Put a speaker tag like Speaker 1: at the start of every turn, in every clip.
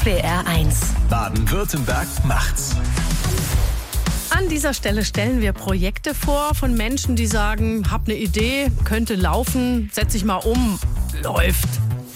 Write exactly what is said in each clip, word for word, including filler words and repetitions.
Speaker 1: S W R eins.
Speaker 2: Baden-Württemberg macht's.
Speaker 3: An dieser Stelle stellen wir Projekte vor von Menschen, die sagen, hab eine Idee, könnte laufen, setz ich mal um, läuft.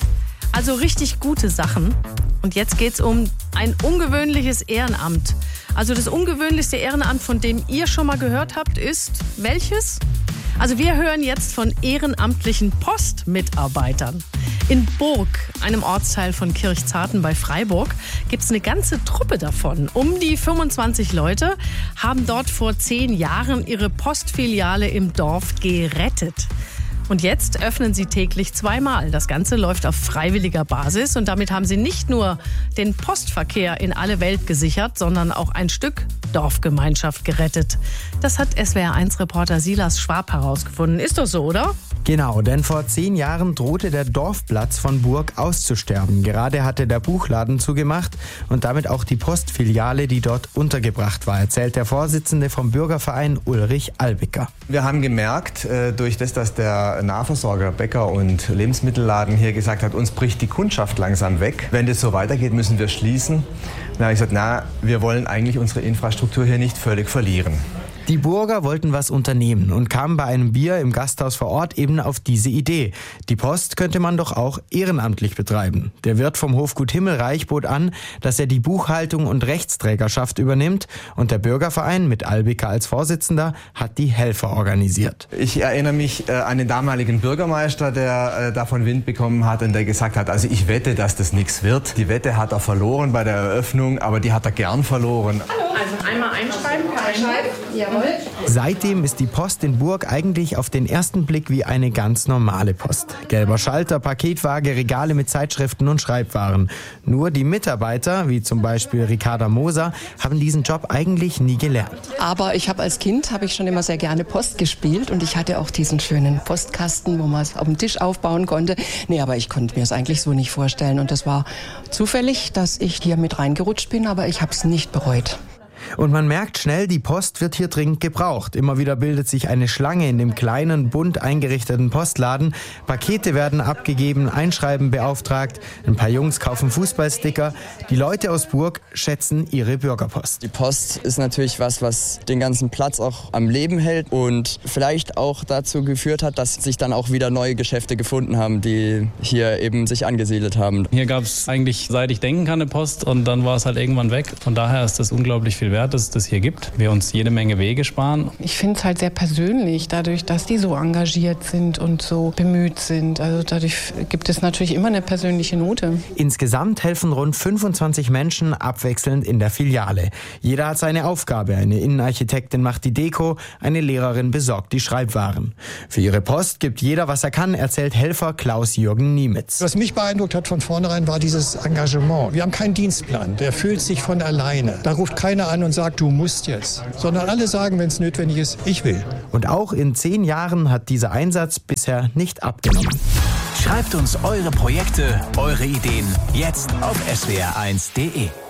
Speaker 3: Also richtig gute Sachen. Und jetzt geht's um ein ungewöhnliches Ehrenamt. Also das ungewöhnlichste Ehrenamt, von dem ihr schon mal gehört habt, ist welches? Also wir hören jetzt von ehrenamtlichen Postmitarbeitern. In Burg, einem Ortsteil von Kirchzarten bei Freiburg, gibt es eine ganze Truppe davon. Um die fünfundzwanzig Leute haben dort vor zehn Jahren ihre Postfiliale im Dorf gerettet. Und jetzt öffnen sie täglich zweimal. Das Ganze läuft auf freiwilliger Basis und damit haben sie nicht nur den Postverkehr in alle Welt gesichert, sondern auch ein Stück Dorfgemeinschaft gerettet. Das hat S W R eins Reporter Silas Schwab herausgefunden. Ist doch so, oder?
Speaker 4: Genau, denn vor zehn Jahren drohte der Dorfplatz von Burg auszusterben. Gerade hatte der Buchladen zugemacht und damit auch die Postfiliale, die dort untergebracht war, erzählt der Vorsitzende vom Bürgerverein Ulrich Albicker.
Speaker 5: Wir haben gemerkt, durch das, dass der Nahversorger, Bäcker und Lebensmittelladen hier gesagt hat, uns bricht die Kundschaft langsam weg. Wenn das so weitergeht, müssen wir schließen. Dann habe ich gesagt, na, wir wollen eigentlich unsere Infrastruktur hier nicht völlig verlieren.
Speaker 4: Die Burger wollten was unternehmen und kamen bei einem Bier im Gasthaus vor Ort eben auf diese Idee. Die Post könnte man doch auch ehrenamtlich betreiben. Der Wirt vom Hofgut Himmelreich bot an, dass er die Buchhaltung und Rechtsträgerschaft übernimmt und der Bürgerverein mit Albicker als Vorsitzender hat die Helfer organisiert.
Speaker 5: Ich erinnere mich äh, an den damaligen Bürgermeister, der äh, davon Wind bekommen hat und der gesagt hat, also ich wette, dass das nichts wird. Die Wette hat er verloren bei der Eröffnung, aber die hat er gern verloren.
Speaker 3: Also einmal einschreiben, einschreiben. Jawohl.
Speaker 4: Seitdem ist die Post in Burg eigentlich auf den ersten Blick wie eine ganz normale Post. Gelber Schalter, Paketwaage, Regale mit Zeitschriften und Schreibwaren. Nur die Mitarbeiter, wie zum Beispiel Ricarda Moser, haben diesen Job eigentlich nie gelernt.
Speaker 6: Aber ich habe als Kind habe ich schon immer sehr gerne Post gespielt und ich hatte auch diesen schönen Postkasten, wo man es auf dem Tisch aufbauen konnte. Nee, aber ich konnte mir es eigentlich so nicht vorstellen und das war zufällig, dass ich hier mit reingerutscht bin, aber ich habe es nicht bereut.
Speaker 4: Und man merkt schnell, die Post wird hier dringend gebraucht. Immer wieder bildet sich eine Schlange in dem kleinen, bunt eingerichteten Postladen. Pakete werden abgegeben, Einschreiben beauftragt. Ein paar Jungs kaufen Fußballsticker. Die Leute aus Burg schätzen ihre Bürgerpost.
Speaker 7: Die Post ist natürlich was, was den ganzen Platz auch am Leben hält und vielleicht auch dazu geführt hat, dass sich dann auch wieder neue Geschäfte gefunden haben, die hier eben sich angesiedelt haben.
Speaker 8: Hier gab es eigentlich, seit ich denken kann, eine Post und dann war es halt irgendwann weg. Von daher ist das unglaublich viel wert, dass es das hier gibt. Wir uns jede Menge Wege sparen.
Speaker 9: Ich finde es halt sehr persönlich, dadurch, dass die so engagiert sind und so bemüht sind. Also dadurch gibt es natürlich immer eine persönliche Note.
Speaker 4: Insgesamt helfen rund fünfundzwanzig Menschen abwechselnd in der Filiale. Jeder hat seine Aufgabe. Eine Innenarchitektin macht die Deko, eine Lehrerin besorgt die Schreibwaren. Für ihre Post gibt jeder, was er kann, erzählt Helfer Klaus-Jürgen Niemitz.
Speaker 10: Was mich beeindruckt hat von vornherein, war dieses Engagement. Wir haben keinen Dienstplan, der fühlt sich von alleine. Da ruft keiner an und sagt, du musst jetzt. Sondern alle sagen, wenn es notwendig ist, ich will.
Speaker 4: Und auch in zehn Jahren hat dieser Einsatz bisher nicht abgenommen.
Speaker 2: Schreibt uns eure Projekte, eure Ideen jetzt auf S W R eins punkt de.